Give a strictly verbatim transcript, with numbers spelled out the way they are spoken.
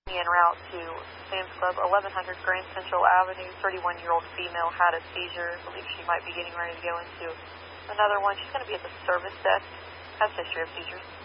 en route to Sam's Club, eleven hundred Grand Central Avenue. thirty-one-year-old female had a seizure. I believe she might be getting ready to go into another one. She's going to be at the service desk. Has history of seizures.